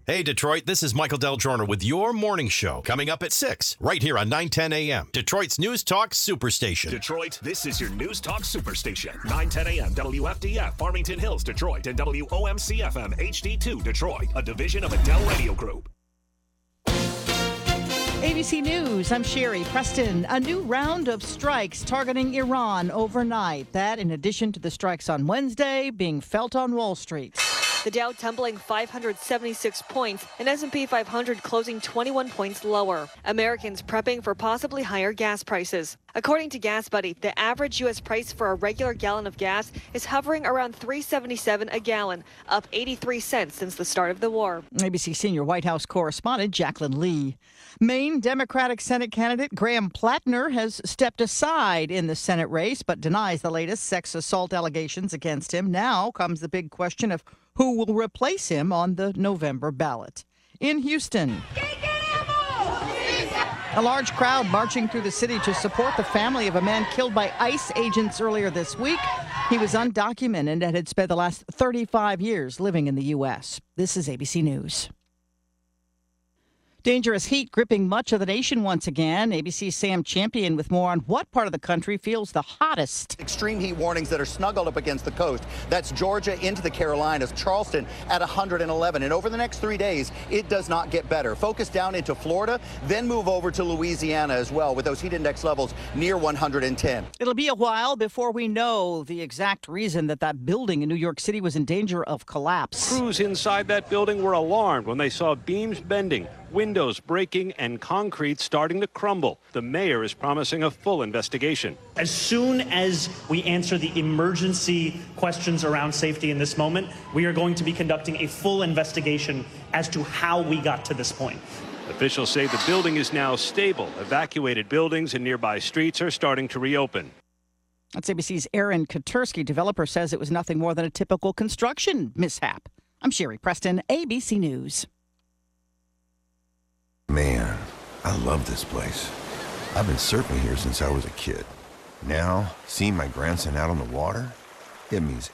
Hey, Detroit, this is Michael Del Giorno with your morning show coming up at 6, right here on 910 a.m. Detroit's News Talk Superstation. Detroit, this is your News Talk Superstation. 910 a.m. WFDF, Farmington Hills, Detroit, and WOMC-FM HD2, Detroit, a division of Adele Radio Group. ABC News, I'm Sherry Preston. A new round of strikes targeting Iran overnight. That, in addition to the strikes on Wednesday, being felt on Wall Street. The Dow tumbling 576 points and S&P 500 closing 21 points lower. Americans prepping for possibly higher gas prices. According to Gas Buddy, the average U.S. price for a regular gallon of gas is hovering around $3.77 a gallon, up 83 cents since the start of the war. ABC senior White House correspondent Jacqueline Lee. Maine Democratic Senate candidate Graham Plattner has stepped aside in the Senate race, but denies the latest sex assault allegations against him. Now comes the big question of who will replace him on the November ballot. In Houston, a large crowd marching through the city to support the family of a man killed by ICE agents earlier this week. He was undocumented and had spent the last 35 years living in the U.S. This is ABC News. Dangerous heat gripping much of the nation once again. ABC's Sam Champion with more on what part of the country feels the hottest. Extreme heat warnings that are snuggled up against the coast. That's Georgia into the Carolinas. Charleston at 111. And over the next 3 days, it does not get better. Focus down into Florida, then move over to Louisiana as well with those heat index levels near 110. It'll be a while before we know the exact reason that building in New York City was in danger of collapse. Crews inside that building were alarmed when they saw beams bending, windows breaking, and concrete starting to crumble. The mayor is promising a full investigation. As soon as we answer the emergency questions around safety in this moment, we are going to be conducting a full investigation as to how we got to this point. Officials say the building is now stable. Evacuated buildings and nearby streets are starting to reopen. That's ABC's Aaron Katursky. Developer says it was nothing more than a typical construction mishap. I'm Sherry Preston, ABC News. Man, I love this place. I've been surfing here since I was a kid. Now, seeing my grandson out on the water, it means